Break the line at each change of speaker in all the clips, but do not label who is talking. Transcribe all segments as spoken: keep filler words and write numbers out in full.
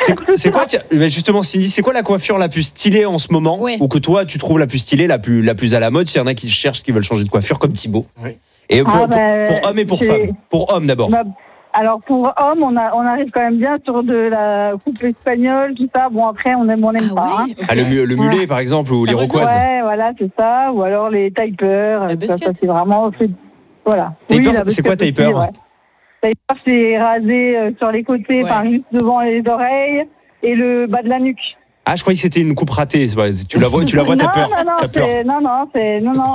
C'est, c'est quoi, tiens, justement, Cindy, c'est quoi la coiffure la plus stylée en ce moment,
ouais.
ou que toi tu trouves la plus stylée, la plus, la plus à la mode? S'il y en a qui cherchent, qui veulent changer de coiffure, comme Thibaut.
Oui.
Et pour,
Ah,
pour,
bah,
pour hommes et pour
c'est-
femmes. Pour hommes d'abord.
Bah, alors pour hommes, on, a, on arrive quand même bien sur de la coupe espagnole, tout ça. Bon, après, on aime, on aime
Ah
pas. hein.
ouais, ok.
Ah, le, mu- le mulet, par exemple, ou
Ça
l'iroquoise.
Ouais, voilà, c'est ça. Ou alors les typers.
La
Ça,
busquette.
ça, c'est vraiment. C'est, voilà.
Taper,
la
c'est quoi,
busquette
taper
aussi, ouais. Taper, c'est rasé euh, sur les côtés,
Ouais.
enfin juste devant les oreilles et le bas de la nuque.
Ah, je croyais que c'était une coupe ratée. C'est pas- Tu la vois, tu la vois, t'as
non,
peur.
non, non,
T'as peur.
c'est, non, non, c'est, non, non.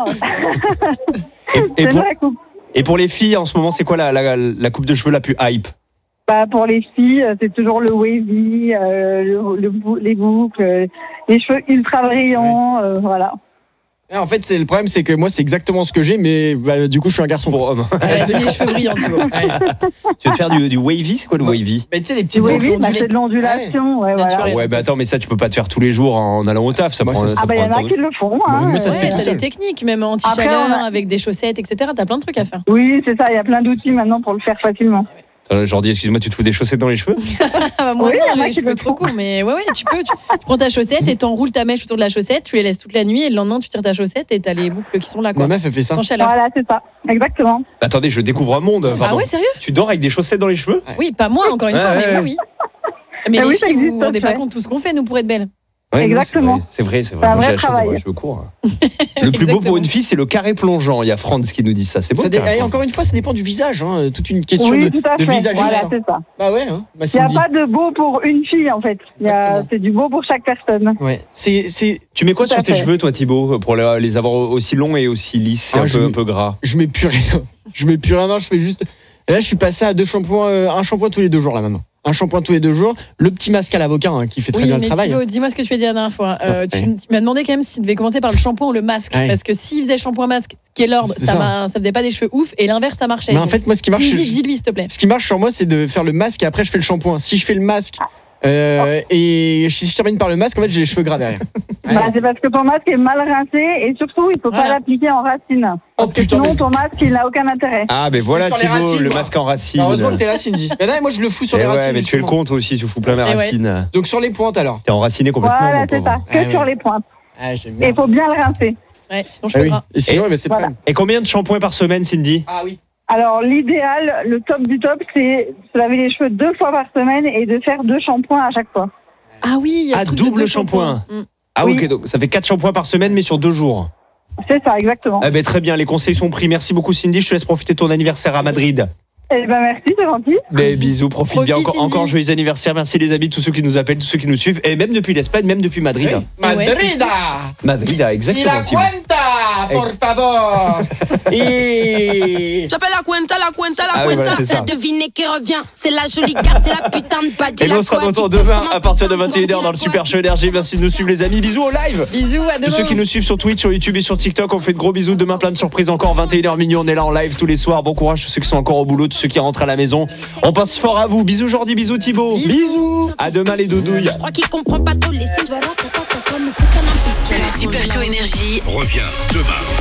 Et, et
c'est
pour,
une vraie coupe.
et pour les filles, en ce moment, c'est quoi la, la, la coupe de cheveux la plus hype?
Bah, pour les filles, euh, c'est toujours le wavy, euh, le, le bou- les boucles, euh, les cheveux ultra brillants, euh, voilà.
En fait, c'est le problème, c'est que moi, c'est exactement ce que j'ai, mais bah, du coup, je suis un garçon.
Pour hommes.
Ouais, c'est les cheveux brillants, Thibaut.
Tu veux te faire du, du wavy? C'est quoi le
Ouais.
wavy?
Mais tu sais, les
Le
petites
wavy,
boucles
bah,
ondulées.
c'est de l'ondulation, ouais, voilà.
Naturel.
Ouais, bah attends, mais ça, tu peux pas te faire tous les jours en allant au taf. Ça
Moi,
prend,
ça,
ça
Ah bah, il y
prend
en
un
a
temps
qui
de-
le font, hein.
Moi, ça se
euh,
fait
Ouais,
tout
t'as
seul.
des techniques, même anti-chaleur,
Après, on a-
avec des chaussettes, et cetera. T'as plein de trucs à faire.
Oui, c'est ça, il y a plein d'outils maintenant pour le faire facilement.
Euh, Jordi, excuse-moi, tu te fous des chaussettes dans les cheveux?
Ah bah moi
Oui,
non,
il y en a
j'ai les
qui
cheveux
le
trop
font.
courts, mais ouais, ouais, tu peux. Tu, tu prends ta chaussette et t'enroules ta mèche autour de la chaussette, tu les laisses toute la nuit et le lendemain tu tires ta chaussette et t'as les boucles qui sont là, quoi.
Ma meuf, elle fait ça.
Sans chaleur.
Voilà, c'est ça, exactement.
Attendez, je découvre un monde.
Ah
pardon.
ouais, sérieux?
Tu dors avec des chaussettes dans les cheveux?
Oui, pas moi, encore une
Ouais,
fois,
ouais,
mais
ouais.
oui, oui. Mais
Ah
les
oui, ça
filles, vous
existe,
vous rendez
ça,
pas
ouais.
compte tout ce qu'on fait, nous, pour être belles.
Ouais, non,
Exactement.
C'est vrai, c'est vrai. c'est
C'est
vrai.
un
Moi, j'ai
vrai
la chance d'avoir
travail.
les cheveux courts. Le plus beau pour une fille, c'est le carré plongeant. Il y a Franz qui nous dit ça. C'est beau.
Ça
le
dé-
carré
et
plongeant.
encore une fois, ça dépend du visage. Hein. Toute une question
Oui,
de,
tout à
de
fait.
visage.
Voilà, c'est ça.
Bah ouais, hein. Bah,
Il n'y a
Cindy.
pas de beau pour une fille, en fait. Il y a-
Exactement.
C'est du beau pour chaque personne.
Ouais. C'est, c'est...
Tu mets quoi
Tout à
sur tes
fait.
cheveux, toi, Thibaut, pour les les avoir aussi longs et aussi lisses et
Ah,
un,
je
peu,
mets-
un peu gras?
Je mets plus rien. Je mets plus rien. Non, je fais juste. Et là, je suis passé à deux shampoings, euh, un shampoing tous les deux jours là maintenant. Un shampoing tous les deux jours. Le petit masque à l'avocat hein, qui fait très
Oui,
bien
mais
le travail.
Thibaut, dis-moi ce que tu as dit la dernière fois. Euh,
Ouais.
tu, tu m'as demandé quand même s'il devait commencer par le shampoing ou le masque.
Ouais.
Parce que s'il faisait shampoing-masque, qui est l'ordre,
C'est
ça,
ça.
m'a- ça faisait pas des cheveux ouf, et l'inverse, ça marchait.
Mais en
Donc,
fait, moi, ce qui marche,
Cindy,
c'est-
dis-lui, s'il te plaît.
ce qui marche sur moi, c'est de faire le masque et après je fais le shampoing. Si je fais le masque euh, et si je termine par le masque, en fait, j'ai les cheveux gras derrière. Ouais,
Bah, c'est parce que ton masque est mal rincé et surtout, il ne faut
Voilà.
pas l'appliquer en racine.
Oh
Parce que
putain,
sinon,
mais-
ton masque, il n'a aucun intérêt.
Ah, ben voilà,
Sur les
Thibaut,
racines,
le
moi.
masque en racine.
Heureusement que t'es là, Cindy. Mais là, moi, je le fous sur
Eh
les
ouais,
racines.
mais tu es le
justement.
compte aussi, tu fous plein mes
Eh ouais.
racines.
Donc sur les pointes alors.
T'es enraciné complètement.
Voilà,
mon
c'est
pauvre.
ça. Que
Ah,
sur
oui.
les pointes.
Ah, j'aime
Et
bien.
il faut bien le rincer.
Ouais, sinon,
Ah
cheveux
oui.
gras.
Et sinon, mais c'est
Voilà.
pas.
Et combien de shampoings par semaine, Cindy?
Ah oui.
Alors, l'idéal, le top du top, c'est de se laver les cheveux deux fois par semaine et de faire deux shampoings à chaque fois.
Ah oui, il y a
Ah,
le truc de
double
deux
shampoing.
shampoings. Mm.
Ah,
Oui.
ok, donc ça fait quatre shampoings par semaine, mais sur deux jours.
C'est ça, exactement.
Ah, ben très bien, les conseils sont pris. Merci beaucoup, Cindy. Je te laisse profiter de ton anniversaire à Madrid.
Eh ben merci, c'est gentil.
Mais bisous, profite,
Profite,
bien. Encore,
Cindy.
encore joyeux anniversaire. Merci les amis, tous ceux qui nous appellent, tous ceux qui nous suivent. Et même depuis l'Espagne, même depuis Madrid.
Oui. Madrida.
Madrid, ah,
Y
exactement.
la
Thibaut.
cuenta, por favor. Et.
J'appelle la cuenta, la cuenta, la
Ah oui,
cuenta.
voilà, c'est ça.
La devinée qui revient. C'est la jolie carte, c'est la putain de badie.
Et nous, on sera de retour demain à partir de vingt et une heures dans le Super Show Énergie. Merci de nous suivre, les amis. Bisous au live.
Bisous, à
Tous
demain.
ceux qui nous suivent sur Twitch, sur YouTube et sur TikTok, on fait de gros bisous. Demain, plein de surprises encore. vingt et une heures minuit, on est là en live tous les soirs. Bon courage, tous ceux qui sont encore au boulot, tous ceux qui rentrent à la maison. On pense fort à vous. Bisous Jordi, bisous Thibaut.
Bisous.
À demain les doudouilles.
Je crois qu'il comprend pas tous les signes.
Le Super Show Énergie
Reviens demain.